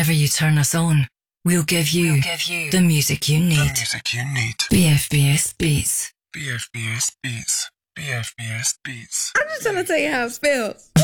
whenever you turn us on, we'll give you the music you need. BFBS Beats. BFBS Beats. BFBS Beats. I'm just trying to tell you how it feels.